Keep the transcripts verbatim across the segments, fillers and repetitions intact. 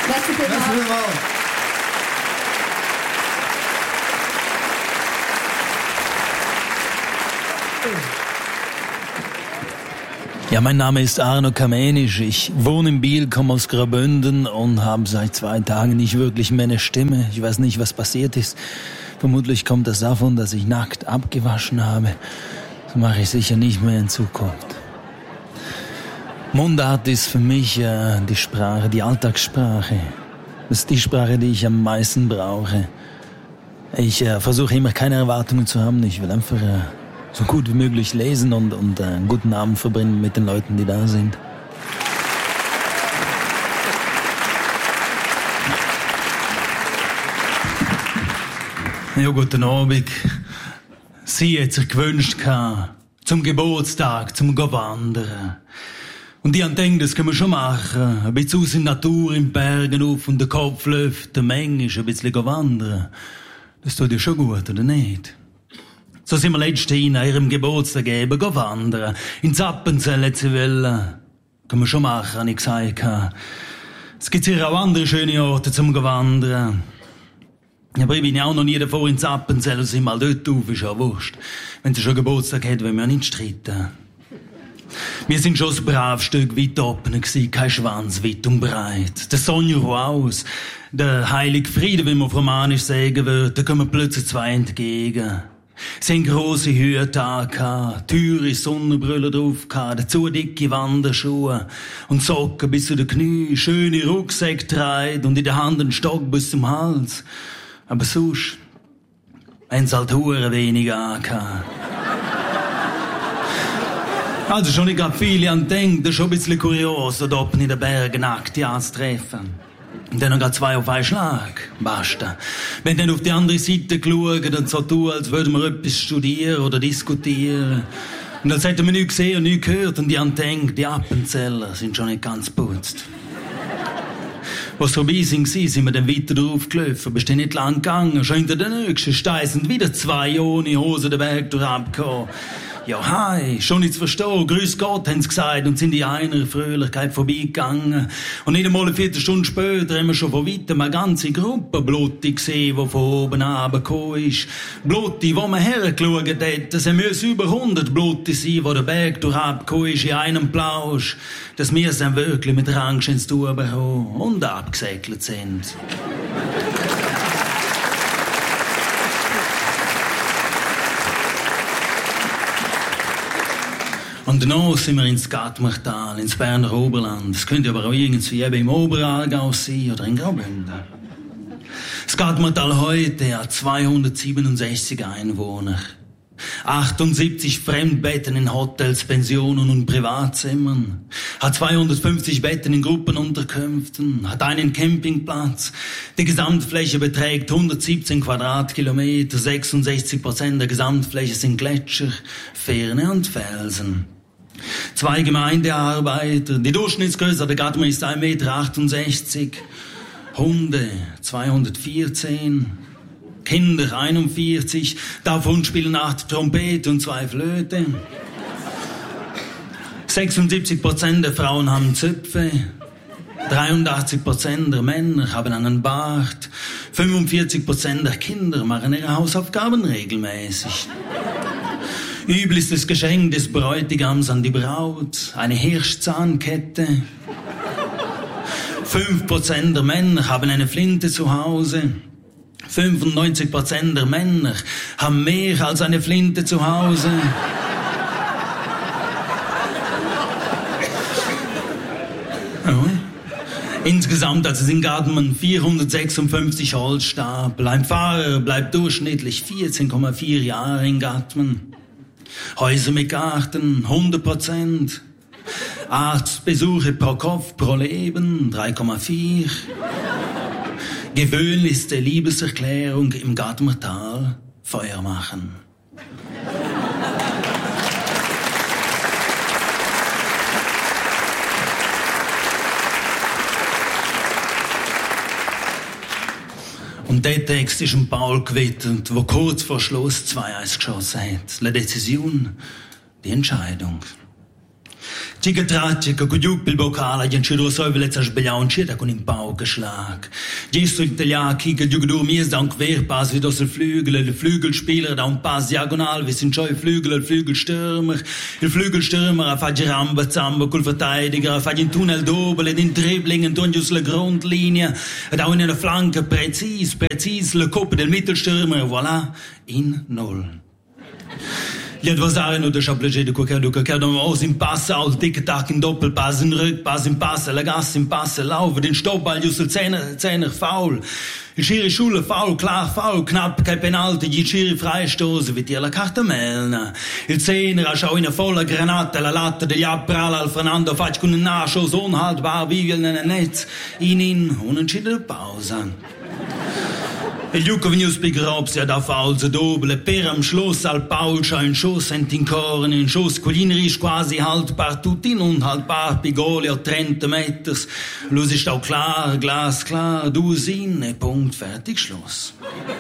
Merci vielmals. Ja, mein Name ist Arno Kamenisch. Ich wohne in Biel, komme aus Graubünden und habe seit zwei Tagen nicht wirklich mehr eine Stimme. Ich weiß nicht, was passiert ist. Vermutlich kommt das davon, dass ich nackt abgewaschen habe. Das mache ich sicher nicht mehr in Zukunft. Mundart ist für mich äh, die Sprache, die Alltagssprache. Das ist die Sprache, die ich am meisten brauche. Ich äh, versuche immer keine Erwartungen zu haben. Ich will einfach äh, so gut wie möglich lesen und, und äh, einen guten Abend verbringen mit den Leuten, die da sind. Ja, guten Abend. Sie hat sich gewünscht, zum Geburtstag, zum Gehen wandern. Und ich habe gedacht, das können wir schon machen. Ein bisschen aus in der Natur, in den Bergen auf und den Kopf lüften, manchmal ein bisschen gehen wandern. Das tut dir schon gut, oder nicht? So sind wir letztes Jahr an ihrem Geburtstag eben gehen wandern. In Zappenzell hat sie wollen. Können wir schon machen, habe ich gesagt. Es gibt sicher auch andere schöne Orte zum gehen wandern. Aber ich bin ja auch noch nie davor in Zappenzell und sind mal dort auf, ist ja wurscht. Wenn sie schon Geburtstag hat, wollen wir ja nicht streiten. Wir sind schon ein braves Stück weit oben gewesen, kein Schwanz weit und breit. Der Sonja raus, der heilige Friede, wie man auf Romanisch sagen würde, da kommen plötzlich zwei entgegen. Sie haben grosse Hüte angehabt, teure Sonnenbrille drauf gehabt, dazu dicke Wanderschuhe und Socken bis zu den Knie, schöne Rucksäcke getragen und in der Hand einen Stock bis zum Hals. Aber sonst haben sie halt hure wenig angehabt. Also schon, ich hab viele an denken, das ist schon ein bisschen kurios, da oben in den Bergen Nackte anzutreffen. Und dann noch zwei auf einen Schlag. Basta. Wenn dann auf die andere Seite schauen und so tun, als würden wir etwas studieren oder diskutieren. Und als hätten wir nichts gesehen und nichts gehört und die haben gedacht, die Appenzeller sind schon nicht ganz putzt. Was vorbei sind, sind wir dann weiter drauf gelaufen, bist du nicht lang gegangen, schon hinter den nächsten Stein sind wieder zwei ohne Hose den Berg durchabgekommen. Ja, hi, schon nicht zu verstehen, grüß Gott, haben sie gesagt, und sind in einer Fröhlichkeit vorbeigegangen. Und nicht einmal eine Viertelstunde später haben wir schon von weitem eine ganze Gruppe Blutti gesehen, die von oben runtergekommen ist. Blutti, wo man hergeschaut hat, es müssen über hundert Blutti sein, die der Berg durchabgekommen ist in einem Plausch, dass wir es dann wirklich mit Rangsch ins Tun bekommen und abgesäckelt sind. Und danach sind wir ins Gatmachtal, ins Berner Oberland. Das könnte aber auch irgendwie eben im Oberaargau sein oder in Graubünden. Das Gatmachtal heute hat zweihundertsiebenundsechzig Einwohner. achtundsiebzig Fremdbetten in Hotels, Pensionen und Privatzimmern. Hat zweihundertfünfzig Betten in Gruppenunterkünften. Hat einen Campingplatz. Die Gesamtfläche beträgt hundertsiebzehn Quadratkilometer. sechsundsechzig Prozent der Gesamtfläche sind Gletscher, Ferne und Felsen. Zwei Gemeindearbeiter. Die Durchschnittsgröße der Gatma ist ein Meter achtundsechzig. Hunde zweihundertvierzehn. Kinder einundvierzig. Davon spielen acht Trompete und zwei Flöte. sechsundsiebzig Prozent der Frauen haben Zöpfe. dreiundachtzig Prozent der Männer haben einen Bart. fünfundvierzig Prozent der Kinder machen ihre Hausaufgaben regelmäßig. Üblichstes Geschenk des Bräutigams an die Braut, eine Hirschzahnkette. fünf Prozent der Männer haben eine Flinte zu Hause. fünfundneunzig Prozent der Männer haben mehr als eine Flinte zu Hause. Oh. Insgesamt, also sind Garten vierhundertsechsundfünfzig Holzstapel. Ein Fahrer bleibt durchschnittlich vierzehn Komma vier Jahre in Gatmen. Häuser mit Garten, hundert Prozent. Arztbesuche pro Kopf, pro Leben, drei Komma vier. Gewöhnlichste Liebeserklärung im Gatmertal, Feuer machen. Und der Text ist ein Paul gewidmet, der kurz vor Schluss zwei eins geschossen hat. La Decision, die Entscheidung. Cica traccia con giù il boccale, gli ancero soi velezza sbagliancita con un paukenschlag. Gesto il tagliacchi che giugo mir da un querpass wie das il Flügel, il Flügelspieler da un pass diagonal, wie sind scheu Flügel, il Flügelstürmer, il Flügelstürmer a faggi ramba zamba col Verteidiger, a faggi in Tunnel doble ed in Dribbling und gius la Grundlinie, ed auch in der Flanke präzis, präzis le Kopf del Mittelstürmer, voilà, in null. Gli avversari non sono obbligati di qualche che hanno in passo, al tic-tac in Doppelpass, in Rückpass, in Pass, la Gas, in Pass, laufen, den Stoppball, just il Zehner, Zehner, faul. Il Schiri Schule, faul, klar, faul, knapp, kein Penalty, die Schiri Freistoß, wie dir la Carta Melna. Il Zehner, a schau in a volla Granate, la Latte degli Abprall al Fernando, faccio con un Nachschuss, unhaltbar, wie wir in ein Netz, in in, unentschiedene Pause. Il Giuco venius pigropsia da false doble, per am Schluss al Paul scha in Schuss ent in Korn, in Schuss culinarisch quasi haltbar, tut in unhaltbar, Pigoli a trenta Meters. Los ist auch klar, glasklar, du Sinne, Punkt, fertig, Schluss.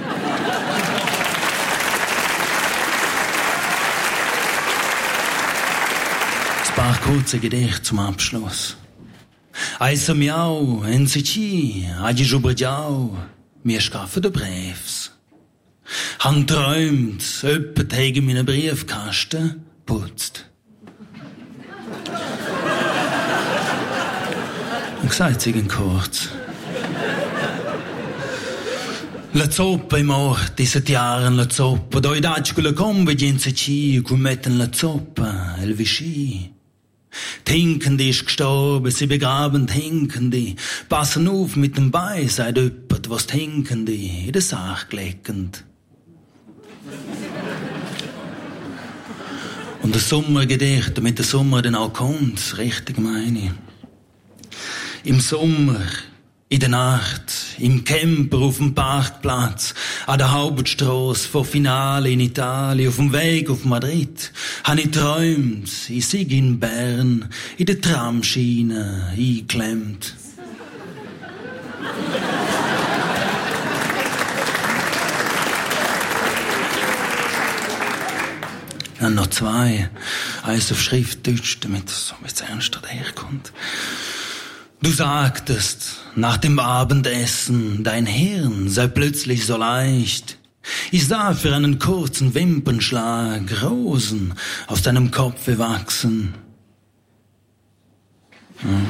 Ein paar kurze Gedichte zum Abschluss. Eisa miau, N C C, agi jubradiau. Wir schaffen den Briefs. Han träumt, öppet hegen meine Briefkasten putzt. Und gesagt sie kurz. La zoppa è morta, sette Jahren la zoppa. Doi daci con la convenienza ci, cum metten la zoppa, el vichy. Die Hinkende ist gestorben, sie begraben die Hinkende. Passen auf mit dem Bein, sagt jemand, was die Hinkende in der Sache leckend. Und das Sommergedicht, damit der Sommer dann auch kommt, richtig meine. Im Sommer, in der Nacht, im Camper auf dem Parkplatz, an der Hauptstrasse vor Finale in Italien, auf dem Weg auf Madrid, han ich träumt, ich sei in Bern, in der Tramschiene eingeklemmt. Dann noch zwei, eins auf Schriftdeutsch, damit es so ein bisschen ernster daherkommt. Du sagtest, nach dem Abendessen, dein Hirn sei plötzlich so leicht. Ich sah für einen kurzen Wimpernschlag Rosen aus deinem Kopfe wachsen. Hm.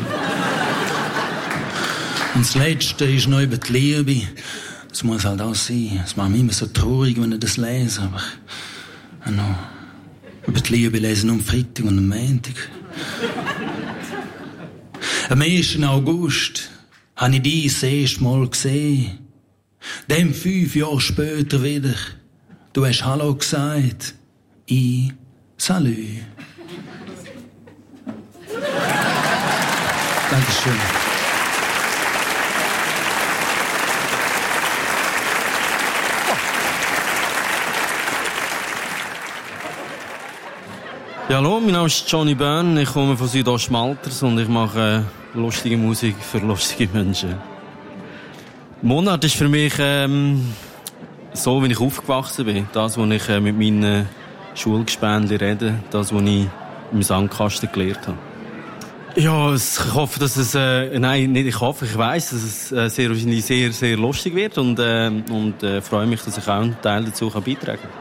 Und das Letzte ist noch über die Liebe. Das muss halt auch sein. Es macht mich immer so traurig, wenn ich das lese, aber ja, no. Über die Liebe lesen um Freitag und am Montag. Am ersten August habe ich dich das erste Mal gesehen. Dann fünf Jahre später wieder. Du hast Hallo gesagt. Ich Salü. Dankeschön. Ja, hallo, mein Name ist Johnny Byrne, ich komme von Südostmalters und ich mache äh, lustige Musik für lustige Menschen. Monat ist für mich ähm, so, wie ich aufgewachsen bin. Das, was ich äh, mit meinen Schulgespendli rede, das, was ich im Sandkasten gelernt habe. Ja, ich hoffe, dass es, äh, nein, nicht ich hoffe, ich weiss, dass es äh, sehr wahrscheinlich sehr, sehr lustig wird und, äh, und äh, freue mich, dass ich auch einen Teil dazu kann beitragen kann.